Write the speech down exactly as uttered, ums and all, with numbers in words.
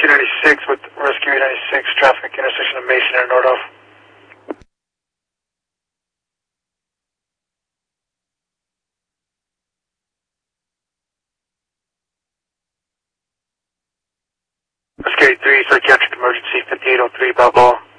ninety-six with Rescue eight ninety-six, traffic intersection of Mason and Nordhoff. Rescue eighty-three, psychiatric emergency, fifty-eight oh three, Balboa.